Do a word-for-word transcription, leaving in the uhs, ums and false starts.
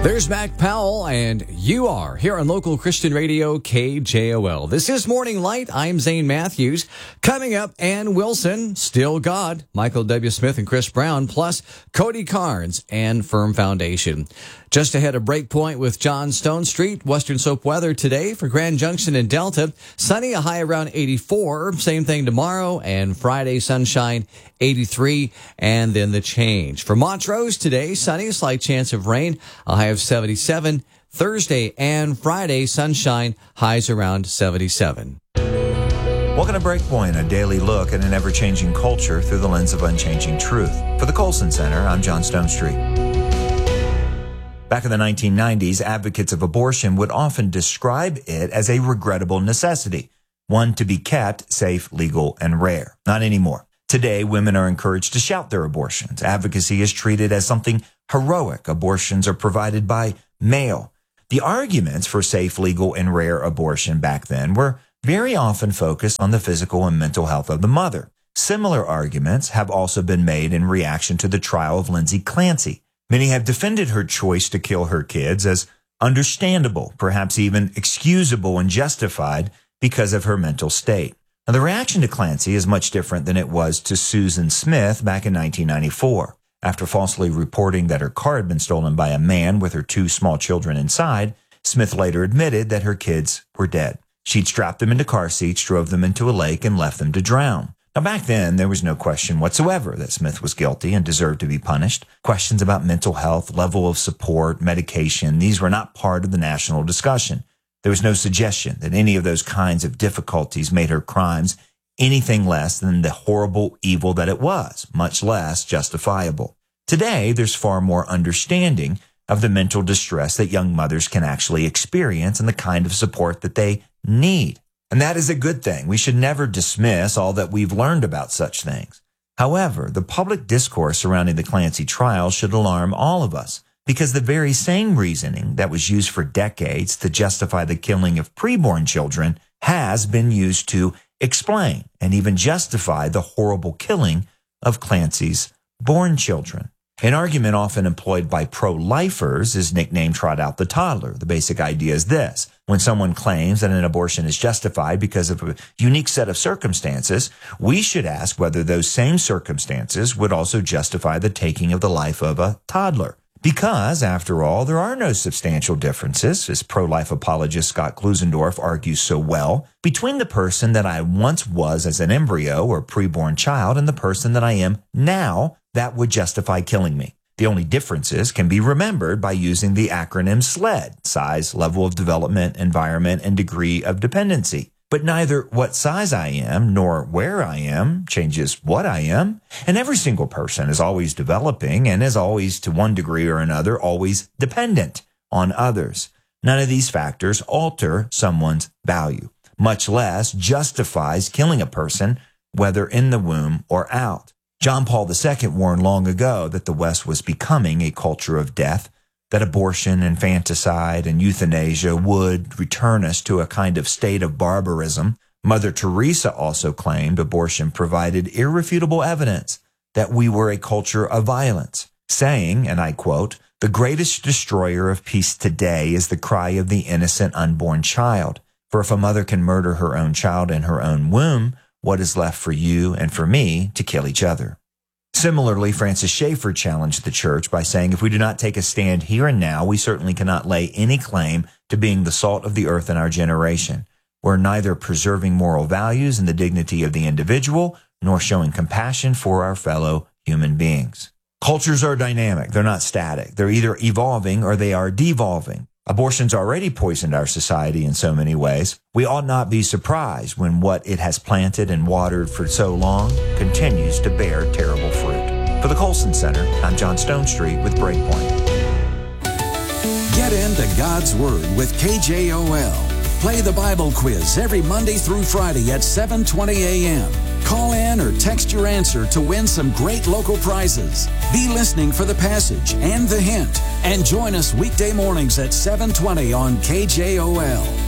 There's Mac Powell, and you are here on local Christian radio K J O L. This is Morning Light. I'm Zane Matthews. Coming up, Ann Wilson, Still God, Michael W. Smith and Chris Brown, plus Cody Carnes and Firm Foundation. Just ahead of Breakpoint with John Stone Street. Western Soap weather today for Grand Junction and Delta. Sunny, a high around eighty-four. Same thing tomorrow. And Friday, sunshine, eighty-three. And then the change. For Montrose today, sunny, a slight chance of rain, a high of seventy-seven. Thursday and Friday, sunshine, highs around seventy-seven. Welcome to Breakpoint, a daily look at an ever-changing culture through the lens of unchanging truth. For the Colson Center, I'm John Stone Street. Back in the nineteen nineties, advocates of abortion would often describe it as a regrettable necessity, one to be kept safe, legal, and rare. Not anymore. Today, women are encouraged to shout their abortions. Advocacy is treated as something heroic. Abortions are provided by mail. The arguments for safe, legal, and rare abortion back then were very often focused on the physical and mental health of the mother. Similar arguments have also been made in reaction to the trial of Lindsay Clancy. Many have defended her choice to kill her kids as understandable, perhaps even excusable and justified because of her mental state. Now, the reaction to Clancy is much different than it was to Susan Smith back in nineteen ninety-four. After falsely reporting that her car had been stolen by a man with her two small children inside, Smith later admitted that her kids were dead. She'd strapped them into car seats, drove them into a lake, and left them to drown. Now, back then, there was no question whatsoever that Smith was guilty and deserved to be punished. Questions about mental health, level of support, medication, these were not part of the national discussion. There was no suggestion that any of those kinds of difficulties made her crimes anything less than the horrible evil that it was, much less justifiable. Today, there's far more understanding of the mental distress that young mothers can actually experience and the kind of support that they need. And that is a good thing. We should never dismiss all that we've learned about such things. However, the public discourse surrounding the Clancy trial should alarm all of us, because the very same reasoning that was used for decades to justify the killing of preborn children has been used to explain and even justify the horrible killing of Clancy's born children. An argument often employed by pro-lifers is nicknamed trot out the toddler. The basic idea is this. When someone claims that an abortion is justified because of a unique set of circumstances, we should ask whether those same circumstances would also justify the taking of the life of a toddler. Because, after all, there are no substantial differences, as pro-life apologist Scott Klusendorf argues so well, between the person that I once was as an embryo or preborn child and the person that I am now that would justify killing me. The only differences can be remembered by using the acronym SLED, size, level of development, environment, and degree of dependency. But neither what size I am nor where I am changes what I am. And every single person is always developing and is always, to one degree or another, always dependent on others. None of these factors alter someone's value, much less justifies killing a person, whether in the womb or out. John Paul the Second warned long ago that the West was becoming a culture of death, that abortion, infanticide, and euthanasia would return us to a kind of state of barbarism. Mother Teresa also claimed abortion provided irrefutable evidence that we were a culture of violence, saying, and I quote, "The greatest destroyer of peace today is the cry of the innocent unborn child. For if a mother can murder her own child in her own womb, what is left for you and for me to kill each other?" Similarly, Francis Schaeffer challenged the church by saying, if we do not take a stand here and now, we certainly cannot lay any claim to being the salt of the earth in our generation. We're neither preserving moral values and the dignity of the individual, nor showing compassion for our fellow human beings. Cultures are dynamic. They're not static. They're either evolving or they are devolving. Abortion's already poisoned our society in so many ways. We ought not be surprised when what it has planted and watered for so long continues to bear terrible fruit. For the Colson Center, I'm John Stone Street with Breakpoint. Get into God's Word with K J O L. Play the Bible quiz every Monday through Friday at seven twenty a.m. Call in or text your answer to win some great local prizes. Be listening for the passage and the hint. And join us weekday mornings at seven twenty on K J O L.